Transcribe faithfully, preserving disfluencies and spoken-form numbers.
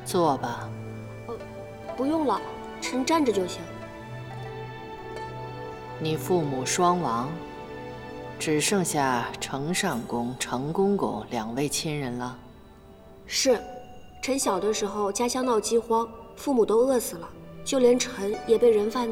坐吧。 呃，不用了，臣站着就行。 你父母双亡，只剩下程尚公、程公公两位亲人了。 是，臣小的时候家乡闹饥荒，父母都饿死了，就连臣也被人贩